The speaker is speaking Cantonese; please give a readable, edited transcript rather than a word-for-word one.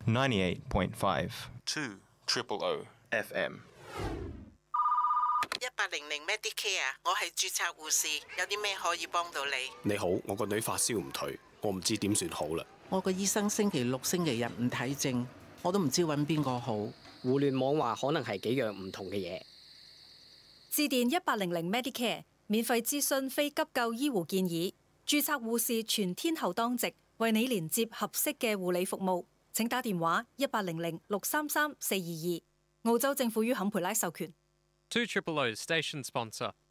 98.5 2 Triple O FM。 1800 Medicare， 我係註冊護士，有啲咩可以幫到你？ 你好，我個女發燒唔退，我唔知點算好啦。 我個醫生星期六、星期日唔睇症，我都唔知揾邊個好。 互聯網話可能係幾樣唔同嘅嘢。 致電1800 Medicare， 免費諮詢非急救醫護建議，註冊護士全天候當值，為你連接合適嘅護理服務。請打電話1800 633 422。澳洲政府於坎培拉授權。 2 Triple O station sponsor.